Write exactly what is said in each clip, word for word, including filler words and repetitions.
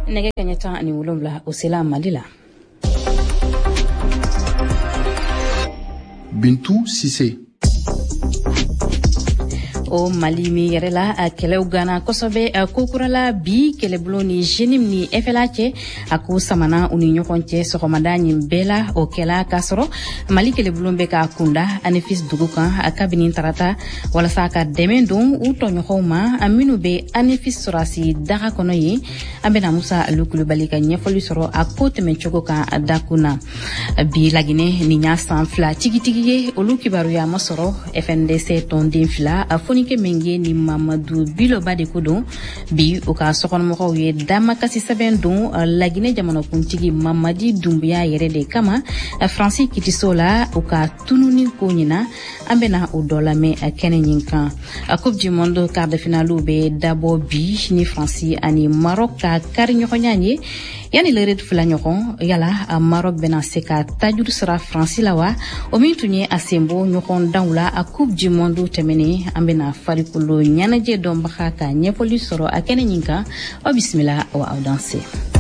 nege kanyata ni wolonwula o sela Mali la. Bintou Cissé. O Mali mi yɛrɛ la a kɛlɛw gana kosɛbɛ a kokurala bi kɛlɛbolo ni jenim ni F L A cɛ a ko samana u ni ɲɔgɔn cɛ sɔgɔmada ɲin bɛɛ la o kɛla k'a sɔrɔ Mali kɛlɛbolo bɛ k'a kunda Anefis dugu kan a kabini tarata walasa ka dɛmɛ don u tɔɲɔgɔnw ma a minnu bɛ Anefis sɔrasi daga kɔnɔ ye an bɛna Musa Alu Kulubali ka ɲɛfɔli sɔrɔ a ko tɛmɛcogo kan a dakun na bi Laginɛ ni y'a san fila tigitigi ye olu kibaruya ma sɔrɔ F N D C tɔnden fila a foni ke menge ni Mamadou Biloba de ko don bi u ka sokɔnɔmɔgɔw ye dama kasi sɛbɛn don Laginɛ jamanakuntigi Mamadi Dumbuya yɛrɛ de kama Fransi Kitiso la u ka tununi ko ɲina an bɛna o dɔ lamɛn kɛnɛ ɲin kan Coupe du Monde quart de finale bɛ dabɔ bi ni Fransi ani Maroc ka kari ɲɔgɔnya ye yani lere fila ɲɔgɔn yala Maroc bɛna se ka tajuru sira Fransi la wa o min tun ye a senbɔ ɲɔgɔn danw la a Coupe du Monde tɛmɛnen an bɛna farikolo ɲɛnajɛ dɔnbaga ka ɲɛfɔli sɔrɔ a kɛnɛ ɲin kan o bisimila o aw danse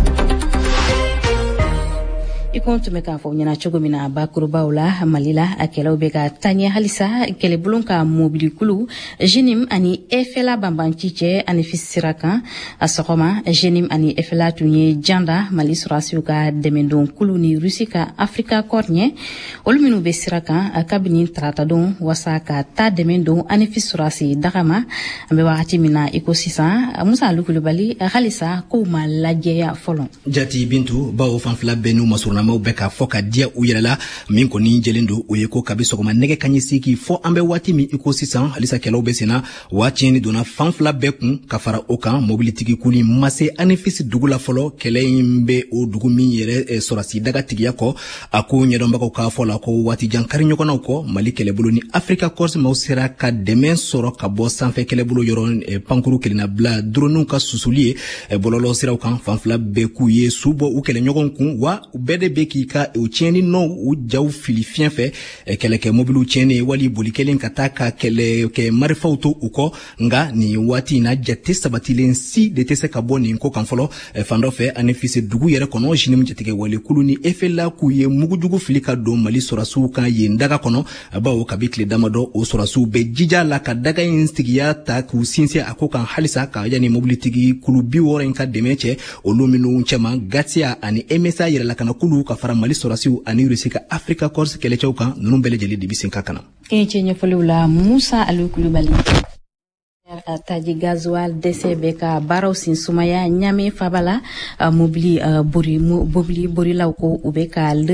ikon tun bɛ k'a fɔ ɲɛna cogo min na bakurubaw la Mali la a kɛlɛw bɛ ka taɲɛ halisa kɛlɛbulon ka mobilikulu jenim ani F L A banbanci cɛ Anefis sira kan a sɔgɔma jenim ani F L A tun ye janda Mali sɔrasiw ka dɛmɛdon kulu ni Rusi ka Afrika kɔr ɲɛ olu minnu bɛ sira kan a kabini tarata don wasa ka ta dɛmɛdon Anefis sɔrasi daga ma an bɛ wagati min na iko sisan Musa Alu Kulubali halisa kow ma lajɛya fɔlɔ jati Bintu bawo fanfila bɛ n'u masuruna maw bɛ ka fɔ ka diya u yɛrɛ la min kɔni jɛlen don o ye ko kabi sɔgɔma nɛgɛ kanɲɛ segi fɔ an bɛ waati min iko sisan halisa kɛlɛw bɛ senna wa tiɲɛni donna fan fila bɛɛ kun ka fara o kan mobilitigi kuni ma se Anefis dugu la fɔlɔ kɛlɛ in bɛ o dugu min yɛrɛ e, sɔrasi daga tigiya kɔ a ko ɲɛdɔnbagaw k'a fɔ la ko waati jan kari ɲɔgɔnnaw kɔ Mali kɛlɛbolo ni Afrika Corps maw sera ka dɛmɛ sɔrɔ ka bɔ sanfɛ kɛlɛbolo yɔrɔ e, pankuru kelenna bila droniw ka susuli ye e, bɔlɔlɔ siraw kan fan fila bɛɛ k'u ye su bɔ u kɛlɛɲɔgɔn kun wa u bɛɛ de bɛ k'i ka u tiɲɛni nɔ u jaw fili fiɲɛ fɛ e, kɛlɛkɛ mobiliw tiɲɛni wali boli kelen ka taa ka kɛlɛ kɛ marifaw to u kɔ nga nin waati in na jate sabatilen si de tɛ se ka bɔ nin ko kan fɔlɔ e, fan dɔ fɛ Anefis dugu yɛrɛ kɔnɔ jenim jatigɛ wale kulu ni F L A k'u ye mugujugu fili ka don Mali sɔrasiw kan yen daga kɔnɔ bawo kabi tile damadɔ o sɔrasiw bɛ jija la ka daga in sigiya ta k'u sinsin a ko kan halisa ka yani mobilitigi kulu bi wɔɔrɔ in ka dɛmɛ cɛ olu minnu cɛman Gatia ani M S A yɛrɛlakana kulu ka fara Mali sɔrasiw ani Rusi ka Afrika Corps kɛlɛcɛw kan ninnu bɛɛ lajɛlen de bi sen ka kana kɛɲɛ ɲɛfɔliw la Musa Alu Kulubali taji gasoil dɛsɛ bɛ ka baaraw sin sumaya ɲame fabala mobili bori mobili borilaw ko u bɛ ka